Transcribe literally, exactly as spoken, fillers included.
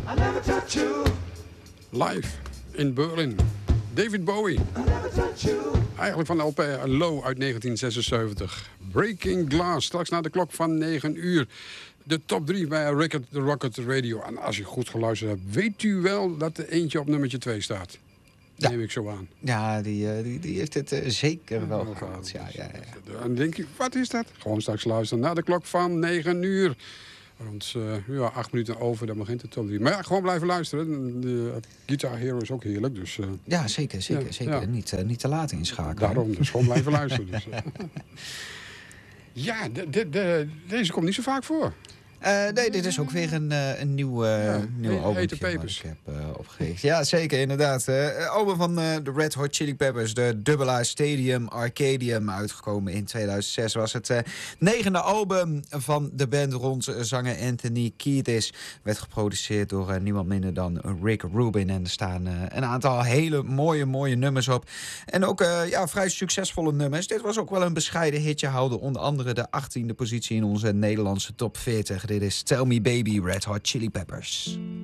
Live in Berlin. David Bowie. Eigenlijk van de L P Low uit negentien zesenzeventig. Breaking Glass, straks na de klok van negen uur. De top drie bij Record the Rocket Radio. En als je goed geluisterd hebt, weet u wel dat er eentje op nummertje twee staat. Ja. Neem ik zo aan. Ja, die, die, die heeft het uh, zeker wel ja, gehad. Ja, ja, ja. En dan denk je, wat is dat? Gewoon straks luisteren na de klok van negen uur. Rond uh, ja, acht minuten over, dan begint het top drie. Maar ja, gewoon blijven luisteren. De Guitar Hero is ook heerlijk. Dus, uh, ja, zeker. zeker, ja, zeker. Ja. Niet, uh, niet te laat inschakelen. Daarom, dus gewoon blijven luisteren. Dus, uh. Ja, de, de, de, deze komt niet zo vaak voor. Uh, nee, dit is ook weer een, uh, een nieuw, uh, ja, nieuw album dat ik heb uh, opgericht. Ja, zeker, inderdaad. Uh, album van uh, de Red Hot Chili Peppers, de Double A Stadium Arcadium, uitgekomen in tweeduizend zes. Was het uh, negende album van de band rond uh, zanger Anthony Kiedis. Werd geproduceerd door uh, niemand minder dan Rick Rubin. En er staan uh, een aantal hele mooie, mooie nummers op. En ook uh, ja, vrij succesvolle nummers. Dit was ook wel een bescheiden hitje, houden onder andere de achttiende positie in onze Nederlandse top veertig. Dit is Tell Me Baby, Red Hot Chili Peppers.